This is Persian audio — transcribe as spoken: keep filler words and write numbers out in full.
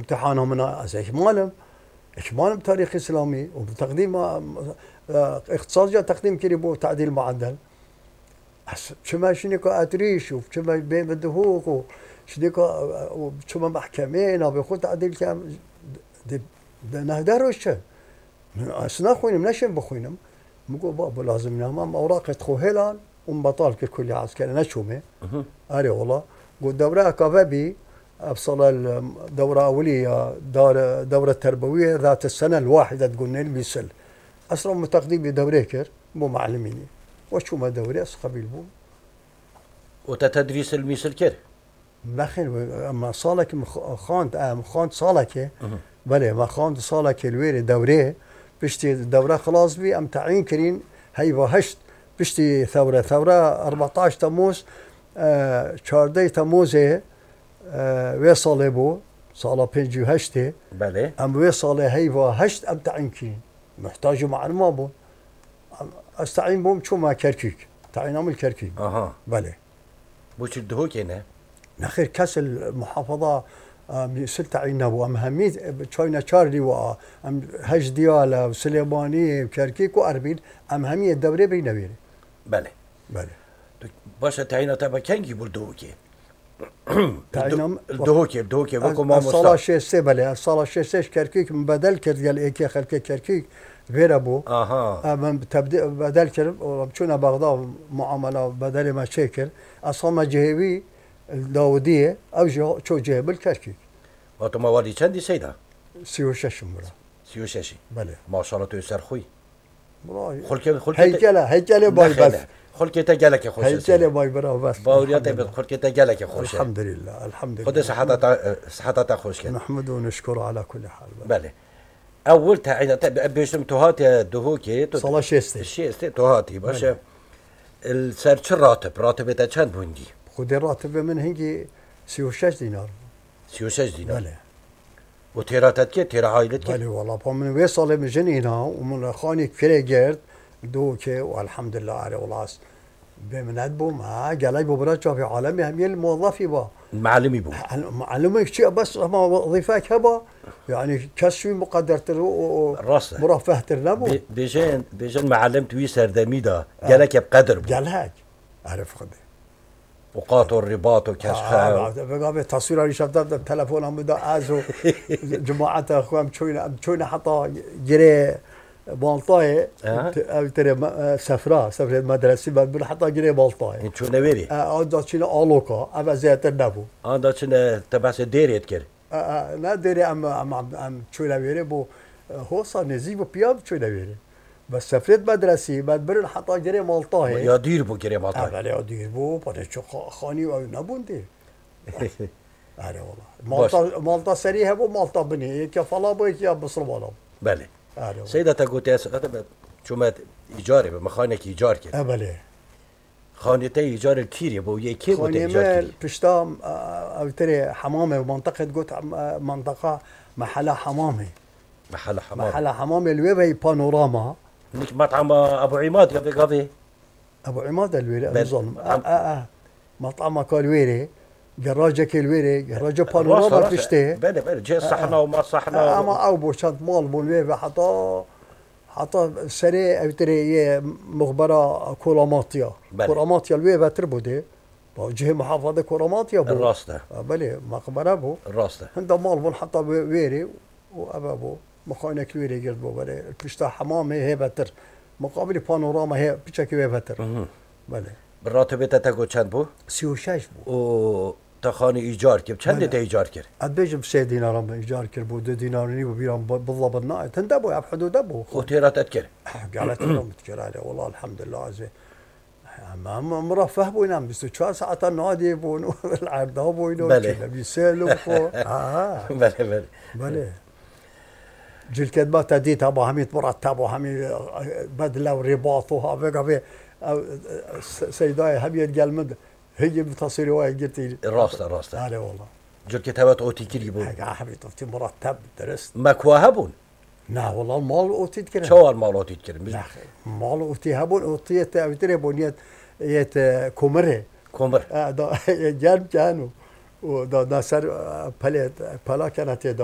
امتحانهم من اكمالهم اكمالهم تاريخ اسلامي وتقديم اقتصاد جا تقديم كري بو تعديل معدل شما شنيكو اتريش وشما بين الدهوق وشنيكو وشما محكمين وبيخو تعديل كام نهدروش اسنا خوينم نشم بخوينم مقول بابا لازم نعمل اوراق تخوهلان ومبطال كل عسكري نشومه اري والله قلت دوره كافبي افصل الدوره اوليه دار دوره تربويه ذات السنه الواحده تقولنا المثل اصلا متقدم بدوره كر مو معلميني وشو ما دوره قبيل بو وتتدريس المثل كر مخن اما صالك خاند ام خاند صالك بله ما خاند صالك الوير دوره بشتي الدوره خلاص بي ام تعيين كرين هي وهشت بشتي ثوره ثوره أربعة عشر تموز چهارده تموز وی ساله بو ساله پنج و هشته بله ام وی ساله هی و هشت ام تعیین کردیم محتاج معلومه بو استعین بوم چون ما کرکیک تعیینم الکرکیک اها بله بوش الدهوك هنا نخير كاس المحافظه مثل تعيين ابو ام هميت تشاينا تشارلي و ام هج ديالا وسليماني كركيك واربيل ام همية الدوري بينويري بله بله باشا تعيينه تبع كنجي بالدهوكي تعيينهم الدهوكي الدهوكي وكو ما الصلاة شيستي بله الصلاة شيستي كركيك من بدل كرد قال ايكي خلكي كركيك غير ابو اها من تبدأ بدل كرد وبشونا بغداد معاملة بدل ما شكل اصلا جهوي الداودية او جو شو جهب الكركيك واتو موالي چندي سيدا سيو ششم برا سيو ششي بله ما شاء الله تو سر خوي والله خلك خلك هيكله هيكله باي بس خلك تجلك خوش هيكله باي برا بس باوريات خلك تجلك خوش الحمد لله الحمد لله خد صحتها صحتها خوش كده نحمده ونشكره على كل حال بله اول تعيين بيشتم توهاتي دهوكي صلاة شيستي شيستي توهاتي باشا السر چه راتب راتب تا چند بوندي خود راتب من هنجي سی و شش دينار سی و شش دينار بله وتيراتت كي تيرا عائلت كي بله والله فمن وصل من جنينا ومن خاني كري جرد دوكي والحمد لله على ولاس بمن بو ما قال بو برجع في عالمي هم الموظفي با المعلمي بو معلمك شيء بس ما وظيفك هبا يعني كشوي مقدرة راسه مرفهة النبو بيجين بيجين معلمت وي سردمي دا قالك بقدر بو قال هاك عرف خدي وقات الرباط وكشخه بقى تصوير اللي شفت التليفون هم بدا ازو جماعه اخوان شوينا شوينا حطا جري بالطاي او ترى سفره سفره مدرسه بعد حطا جري بالطاي شو نويري اه دا شنو الوكا ابا زيت النبو اه دا شنو تبع ديريت كير اه لا ديري ام ام ام شو نويري بو هو صار نزيب بياب شو نويري بس سفرت مدرسي بعد برن حطا جري مالطاه يا دير بو جري مالطاه اه يا دير بو بعد شو خاني او نبوندي اه والله مالطا مالطا سريها بو مالطا بني كفلا بو يا بصر ولا بله سيدة قلت يا شو ما ايجاري بمخانك ايجار كده اه بله خانته ايجار الكيري بو يكي بو ايجار كيري بشتام او تري حمامه بمنطقه قلت منطقه محلها حمامه محل حمامه محل حمامه الويبه بانوراما نيك مطعم ابو عماد قبل قضي ابو عماد الويري اظن اه اه اه مطعم كالويري جراجك الويري جراجه بانوراما بشتي بله بله جي صحنا وما صحنا اما او بو شنط مال بو الويبه حطا حطا سري او تري مخبره كولاماتيا كولاماتيا الويبه تربودي جهه محافظه كولاماتيا بو الراسته بله مقبره بو الراسته عنده مال بو حطا ويري وابابو مخاينه كبيره قلت بو بله بشتا حمامه هي بتر مقابل بانوراما هي بشكل بتر بله بالراتب تاعو چند بو سی و شش بو و تا خانه ایجار کرد چند تا ایجار کرد ادبیجم سه دینار هم ایجار کرد بو دو دینار نی بو بیرام بالله بالنهايه تنده بو حدود بو وتيرات اذكر قالت له متكر عليه والله الحمد لله عزيز ما مرفه بو ينام بس چهار ساعات نادي بو العرض بو ينو بيسالو اه بله بله بله جيل كدبات ديت ابو حميد مرتب وحميد بدله ورباط وها سيداي حبيت قال هي بتصير وايد قلت الراسته الراسته هذا والله جل كتابات اوتي كريبو يا حبيبي طفتي مرتب درست مكواهبون لا والله المال اوتي تكرم شو المال اوتي تكرم لا مال اوتي هبون اوتيت اوتريبونيت يت كومره كومر اه جان كانوا ودا ناصر بلد بلا كانت